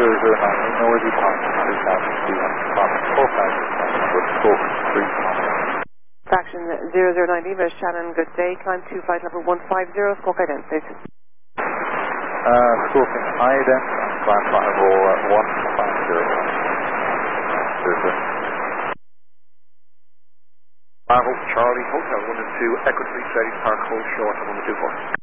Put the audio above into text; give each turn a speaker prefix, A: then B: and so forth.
A: 009, noisy park, 100,200 kilometers, 4,000 kilometers,
B: Fraction 009 Lima, Shannon, good day. Climb to flight level 150, squawk identity.
A: Squawking ident, climb flight level 150.
C: Bravo, Charlie, Hotel 1 and 2, Equity, Trading Park, hold short on 124.